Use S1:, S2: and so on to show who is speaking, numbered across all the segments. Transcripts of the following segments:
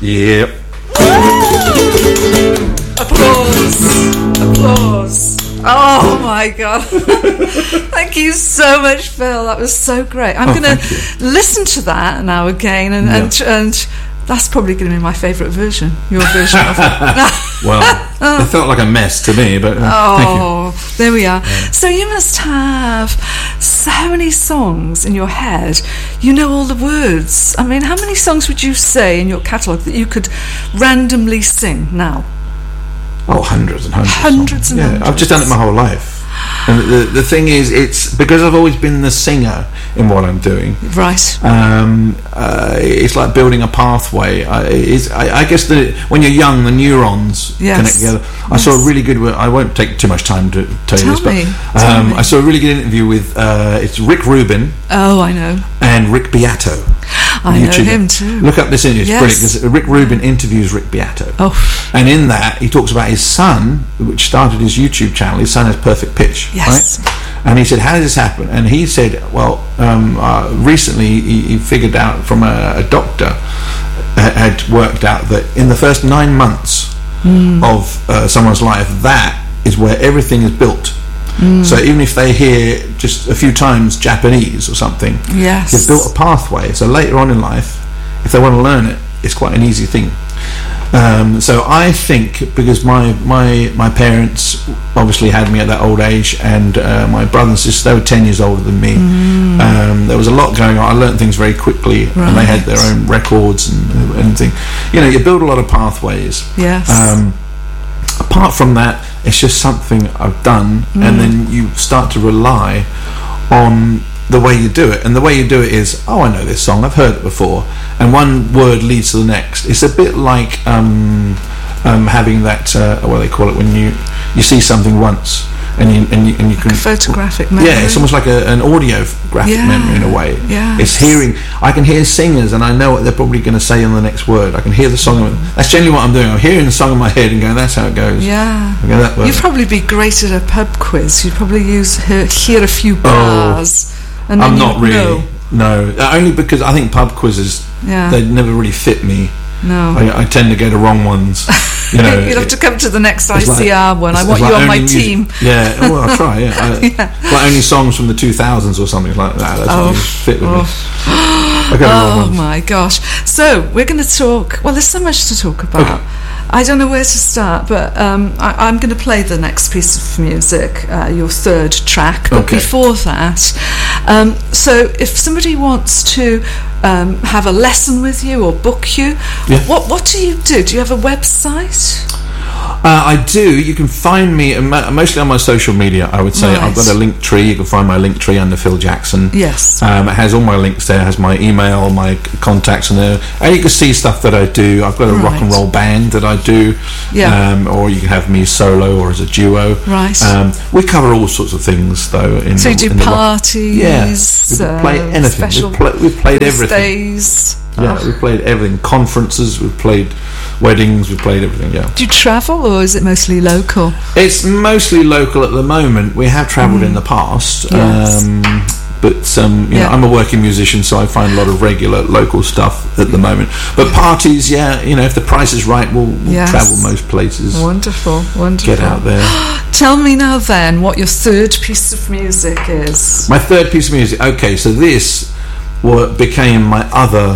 S1: Yep.
S2: Applause. Oh my God. Thank you so much, Phil. That was so great. I'm going to listen to that now again, and that's probably going to be my favourite version, your version of it.
S1: Well, it felt like a mess to me, but thank you.
S2: There we are. So you must have so many songs in your head. You know all the words. I mean, how many songs would you say in your catalogue that you could randomly sing now?
S1: Oh, hundreds and hundreds.
S2: Hundreds and hundreds.
S1: I've just done it my whole life. And the thing is, it's because I've always been the singer in what I'm doing.
S2: Right.
S1: It's like building a pathway. I guess when you're young, the neurons connect together. I saw a really good. I won't take too much time to tell you this, but I saw a really good interview with it's Rick Rubin.
S2: Oh, I know.
S1: And Rick Beato.
S2: I know him too.
S1: Look up this interview. It's brilliant because Rick Rubin interviews Rick Beato.
S2: Oh.
S1: And in that, he talks about his son, which started his YouTube channel. His son has perfect pitch.
S2: Yes.
S1: Right? And he said, how did this happen? And he said, well, recently he figured out from a doctor had worked out that in the first 9 months of someone's life, that is where everything is built. So even if they hear just a few times Japanese or something, they've built a pathway. So later on in life, if they want to learn it, it's quite an easy thing. So I think because my parents obviously had me at that old age, and my brother and sister, they were 10 years older than me. There was a lot going on. I learned things very quickly, and they had their own records and things. You know, you build a lot of pathways.
S2: Yes.
S1: Apart from that, it's just something I've done, and then you start to rely on the way you do it. And the way you do it is, I know this song, I've heard it before, and one word leads to the next. It's a bit like having that what they call it when you see something once and you can
S2: photographic memory.
S1: Yeah, it's almost like an audiographic memory in a way. It's hearing. I can hear singers and I know what they're probably going to say on the next word. I can hear the song. That's generally what I'm doing. I'm hearing the song in my head and going, that's how it goes.
S2: You'd probably be great at a pub quiz. You'd probably hear a few bars. And
S1: I'm not really. No, only because I think pub quizzes, they never really fit me.
S2: No,
S1: I tend to go to wrong ones. You know,
S2: you'll have to come to the next ICR one. I want you on my team.
S1: Yeah, well, I'll try. Like only songs from the 2000s or something like that. That's what fit with me.
S2: Oh my gosh! So we're going to talk. Well, there's so much to talk about.
S1: Okay.
S2: I don't know where to start, but I'm going to play the next piece of music, your third track. But before that, so if somebody wants to have a lesson with you or book you, what do you do? Do you have a website?
S1: I do. You can find me mostly on my social media, I would say. Right. I've got a link tree. You can find my link tree under Phil Jackson.
S2: Yes.
S1: It has all my links there. It has my email, my contacts in there. And you can see stuff that I do. I've got a rock and roll band that I do. Yeah. Or you can have me solo or as a duo.
S2: Right.
S1: We cover all sorts of things, though.
S2: So you do parties?
S1: Yeah. We play anything. We've played everything.
S2: Days.
S1: Yeah, we've played everything. Conferences, we've played weddings, we've played everything,
S2: Do you travel, or is it mostly local?
S1: It's mostly local at the moment. We have travelled in the past,
S2: yes.
S1: But I'm a working musician, so I find a lot of regular local stuff at the moment. But parties, if the price is right, we'll travel most places.
S2: Wonderful.
S1: Get out there.
S2: Tell me now then what your third piece of music is.
S1: My third piece of music, okay, so this became my other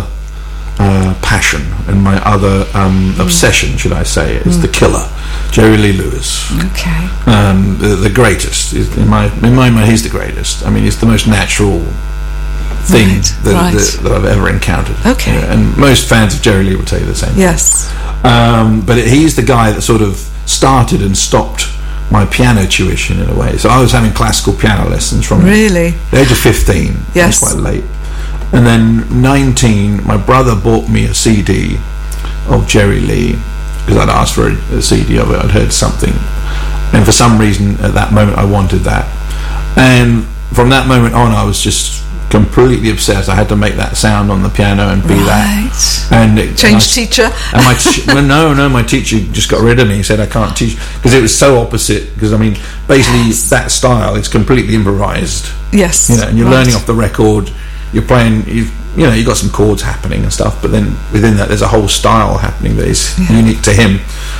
S1: passion and my other obsession, should I say, is The Killer, Jerry Lee Lewis.
S2: Okay.
S1: The greatest. In my mind, he's the greatest. I mean, he's the most natural thing that I've ever encountered.
S2: Okay.
S1: And most fans of Jerry Lee will tell you the same.
S2: Yes.
S1: But he's the guy that sort of started and stopped my piano tuition in a way. So I was having classical piano lessons from the age of 15.
S2: Yes.
S1: Quite late. And then 19, my brother bought me a CD of Jerry Lee because I'd asked for a CD of it. I'd heard something, and for some reason at that moment I wanted that. And from that moment on, I was just completely obsessed. I had to make that sound on the piano and be that. And
S2: teacher.
S1: And my my teacher just got rid of me. He said I can't teach because it was so opposite. Because I mean, basically that style is completely improvised.
S2: Yes.
S1: And you're learning off the record. You're playing. you got some chords happening and stuff, but then within that there's a whole style happening that is unique to him.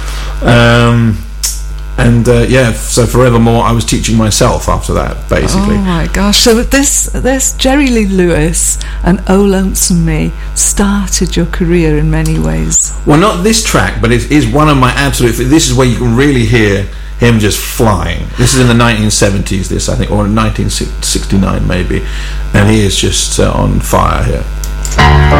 S1: So forevermore I was teaching myself after that, basically.
S2: Oh my gosh. So this Jerry Lee Lewis and Oh Lonesome Me started your career in many ways.
S1: Well, not this track, but it is one of my absolute... This is where you can really hear him just flying. This is in the 1970s, this, I think, or 1969 maybe, and he is just on fire here.